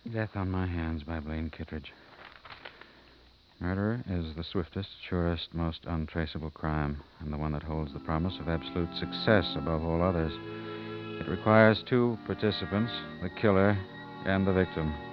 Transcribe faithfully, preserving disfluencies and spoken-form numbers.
Death on My Hands by Blaine Kittredge. Murder is the swiftest, surest, most untraceable crime, and the one that holds the promise of absolute success above all others. It requires two participants, the killer and the victim.